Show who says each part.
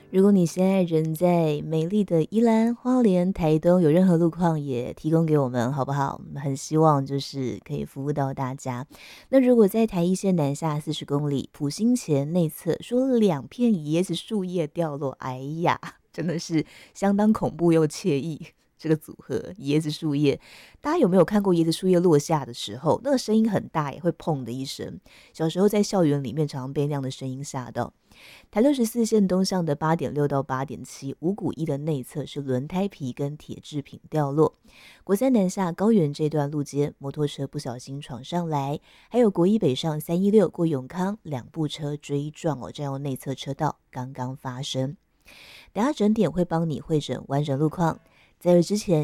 Speaker 1: 如果你现在人在美丽的宜兰、花莲、台东，有任何路况也提供给我们，好不好？我们很希望就是可以服务到大家。那如果在台一线南下40公里，埔心前内侧说2片椰子树叶掉落，哎呀，真的是相当恐怖又惬意。这个组合椰子树叶，大家有没有看过椰子树叶落下的时候，那个声音很大，也会砰的一声。小时候在校园里面常常被那样的声音吓到。台64线东向的8.6到8.7，五股一的内侧是轮胎皮跟铁制品掉落。国三南下高原这段路肩，摩托车不小心闯上来，还有国一北上316过永康，两部车追撞占用内侧车道，刚刚发生。等下整点会帮你会诊完整路况，在这之前。